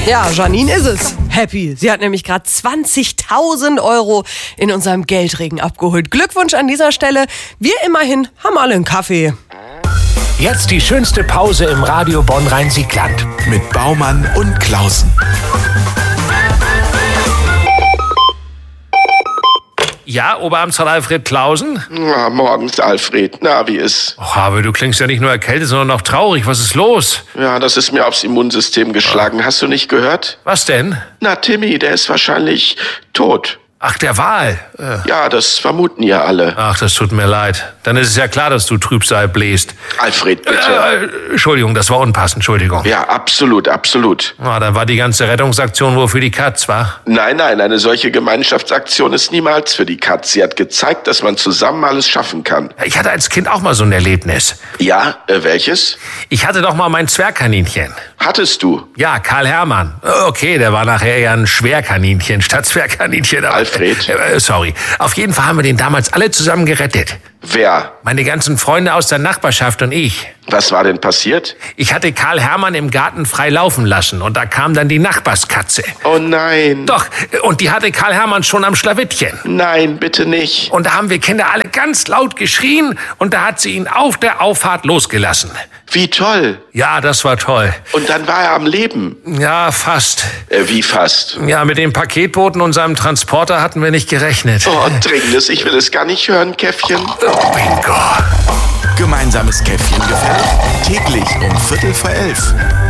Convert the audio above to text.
Ja, Janine ist es. Happy. Sie hat nämlich gerade 20.000 Euro in unserem Geldregen abgeholt. Glückwunsch an dieser Stelle. Wir immerhin haben alle einen Kaffee. Jetzt die schönste Pause im Radio Bonn-Rhein-Sieg-Land. Mit Baumann und Klausen. Ja, Oberamtsrat Alfred Klausen? Na, morgens, Alfred. Na, wie ist? Och, aber du klingst ja nicht nur erkältet, sondern auch traurig. Was ist los? Ja, das ist mir aufs Immunsystem geschlagen. Hast du nicht gehört? Was denn? Na, Timmy, der ist wahrscheinlich tot. Ach, der Wahl. Ja, das vermuten ja alle. Ach, das tut mir leid. Dann ist es ja klar, dass du Trübsal bläst. Alfred, bitte. Entschuldigung, das war unpassend. Entschuldigung. Ja, absolut, absolut. Ah, dann war die ganze Rettungsaktion wohl für die Katz, wa? Nein, eine solche Gemeinschaftsaktion ist niemals für die Katz. Sie hat gezeigt, dass man zusammen alles schaffen kann. Ich hatte als Kind auch mal so ein Erlebnis. Ja, welches? Ich hatte doch mal mein Zwergkaninchen. Hattest du? Ja, Karl Hermann. Okay, der war nachher eher ein Schwerkaninchen statt Zwergkaninchen. Aber, Alfred? Sorry. Auf jeden Fall haben wir den damals alle zusammen gerettet. Wer? Meine ganzen Freunde aus der Nachbarschaft und ich. Was war denn passiert? Ich hatte Karl Hermann im Garten frei laufen lassen und da kam dann die Nachbarskatze. Oh nein. Doch, und die hatte Karl Hermann schon am Schlawittchen. Nein, bitte nicht. Und da haben wir Kinder alle ganz laut geschrien und da hat sie ihn auf der Auffahrt losgelassen. Wie toll. Ja, das war toll. Und dann war er am Leben. Ja, fast. Wie fast? Ja, mit dem Paketboten und seinem Transporter hatten wir nicht gerechnet. Oh, Dringendes, ich will es gar nicht hören, Käffchen. Bingo. Gemeinsames Käffchen gefällt? Täglich um 11:45.